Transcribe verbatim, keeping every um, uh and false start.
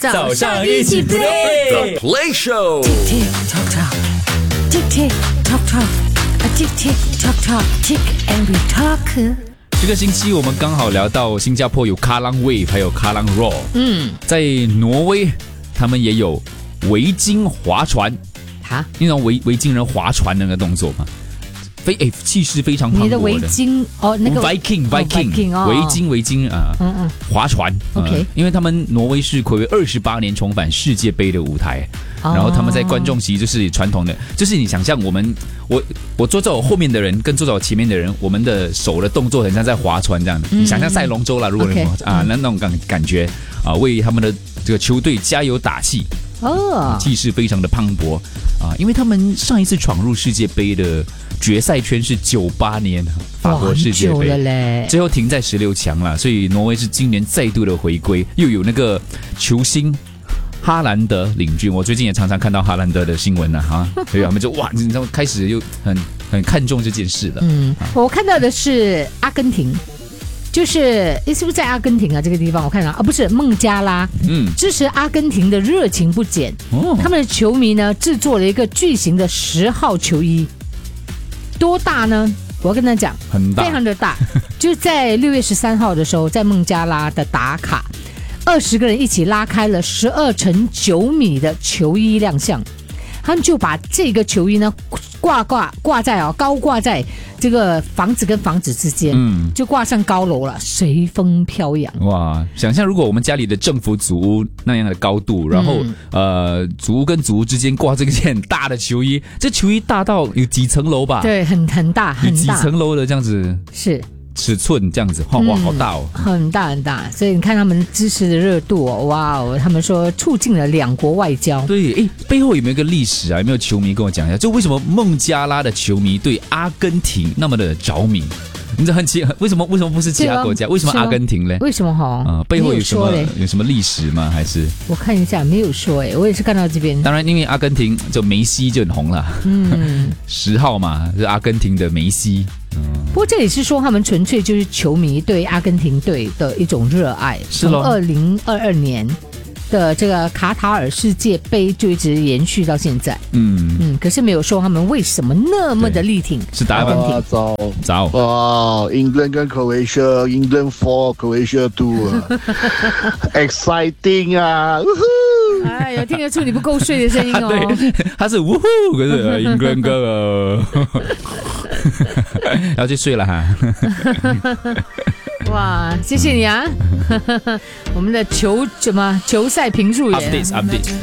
早上一起 play The Play Show。 Tick tock tock, tick tick tock tock, a tick tick tock tock, tick and we talk。 这个星期我们刚好聊到新加坡有卡朗 wave 还有卡朗 roll。嗯，在挪威他们也有维京划船。 哈， 那种维维京人划船的那个动作嘛，非诶气势非常磅礴的。 你的维京哦，那个 Viking Viking、 哦 Viking 哦、 维京维京啊，嗯嗯，划船。 OK，、 呃、因为他们挪威是睽违二十八年重返世界杯的舞台。 哦、 然后他们在观众席就是传统的，就是你想象我们我我坐在我后面的人跟坐在我前面的人，我们的手的动作很像在划船这样的。嗯、你想象赛龙舟啦，如果你、okay, 啊那那种感感觉啊，为他们的这个球队加油打气。哦，气势非常的磅礴啊！因为他们上一次闯入世界杯的决赛圈是九八年法国世界杯嘞， 最后停在十六强了，所以挪威是今年再度的回归，又有那个球星哈兰德领军。我最近也常常看到哈兰德的新闻了哈，所以他们就哇，你知道开始又很很看重这件事了。 嗯，啊、我看到的是阿根廷。就是诶，是不是在阿根廷啊？这个地方我看到啊，不是孟加拉，嗯，支持阿根廷的热情不减。哦，他们的球迷呢制作了一个巨型的十号球衣，多大呢？我要跟他讲， 很大， 非常的大。就在六月十三号的时候，在孟加拉的达卡，二十个人一起拉开了十二乘九米的球衣亮相。他们就把这个球衣呢挂挂挂在哦高挂在这个房子跟房子之间，嗯，就挂上高楼了，随风飘扬。 哇！想象如果我们家里的政府祖屋那样的高度，然后、嗯、呃祖屋跟祖屋之间挂这个很大的球衣，这球衣大到有几层楼吧？ 对，很很大很大， 有几层楼的这样子是。尺寸这样子，哇哇，好大哦、 嗯，很大很大，所以你看他们支持的热度哦，哇哦，他们说促进了两国外交。 对，诶，背后有没有一个历史啊？有没有球迷跟我讲一下？就为什么孟加拉的球迷对阿根廷那么的着迷？你这很奇，为什么为什么不是其他国家？为什么阿根廷呢？ 为什么哈？啊、 呃，背后有什么有什么历史吗？还是我看一下，没有说诶，我也是看到这边。 当然，因为阿根廷就梅西就很红了，嗯，十号嘛，是阿根廷的梅西。 嗯、不过这里是说他们纯粹就是球迷对阿根廷队的一种热爱，从二零二二年的这个卡塔尔世界杯就一直延续到现在。嗯嗯，可是没有说他们为什么那么的力挺是阿根廷。 早早哦 ，England 跟 Croatia，England four，Croatia two，exciting 啊！ 哎呀，听得出你不够睡的声音哦。 对，他是呜呼，可是 England 哥，然后就睡了哈。 哇，谢谢你啊！我们的球什么球赛评述员 ，update update。